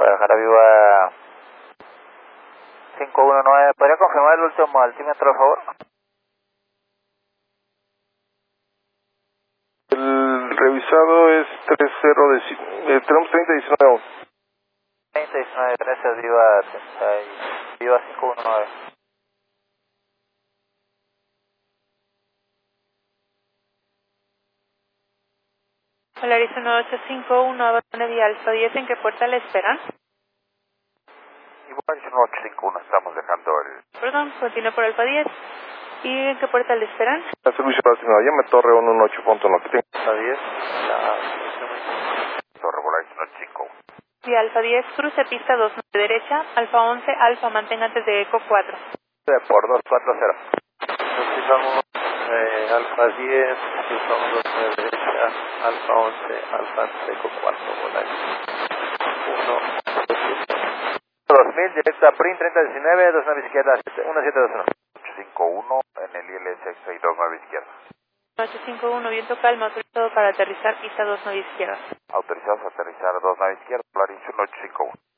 Guadalajara Viva 519. ¿Podría confirmar el último altímetro, por favor? El revisado es 30, tenemos 3019. 3019, gracias, Viva 519. Polaris 1851, Avenida Vía Alfa 10, ¿en qué puerta le esperan? Igual 1851, estamos dejando el... Perdón, continúa por Alfa 10. ¿Y en qué puerta le esperan? El servicio para la llame Torre 118.9. Alfa 10, Torre Polaris 1851. Vía Alfa 10, cruce pista 2 derecha, Alfa 11, Alfa, mantenga antes de Eco 4. Por 240. Utilizamos Alfa 10, cruzamos 2 derecha, Alfa 11, Alfa Eco 4, Polaris 2000, directa PRIN 3019, 29 izquierda, 1721. 851 en el ILS 629 izquierda. 851, viento calma, autorizado para aterrizar pista 29 izquierda. Autorizados a aterrizar 29 izquierda, Polaris 1851.